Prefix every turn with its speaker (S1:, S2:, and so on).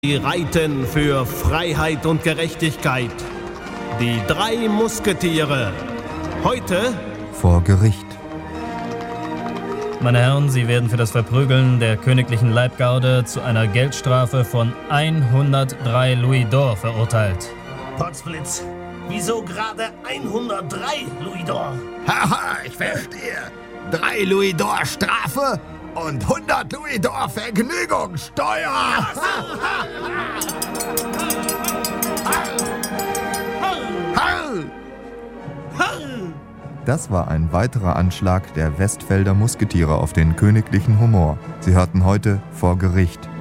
S1: Die reiten für Freiheit und Gerechtigkeit. Die 3 Musketiere. Heute
S2: vor Gericht.
S3: Meine Herren, Sie werden für das Verprügeln der königlichen Leibgarde zu einer Geldstrafe von 103 Louis d'Or verurteilt.
S4: Potzblitz, wieso gerade 103 Louis d'Or?
S5: Haha, ich verstehe. 3 Louis d'Or Strafe und 100 Louis d'Or Vergnügungssteuer.
S2: Das war ein weiterer Anschlag der Westfelder Musketiere auf den königlichen Humor. Sie hörten heute vor Gericht.